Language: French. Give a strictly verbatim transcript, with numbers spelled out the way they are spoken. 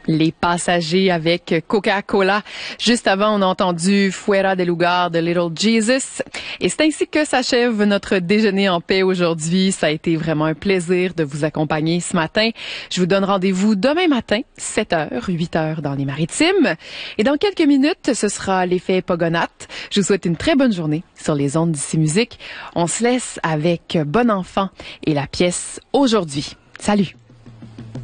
Les Passagers avec Coca-Cola. Juste avant, on a entendu Fuera del Lugar de Little Jesus. Et c'est ainsi que s'achève notre déjeuner en paix aujourd'hui. Ça a été vraiment un plaisir de vous accompagner ce matin. Je vous donne rendez-vous demain matin, sept heures, huit heures dans les Maritimes. Et dans quelques minutes, ce sera l'effet Pogonat. Je vous souhaite une très bonne journée sur les ondes d'Ici Musique. On se laisse avec Bon Enfant et la pièce Aujourd'hui. Salut!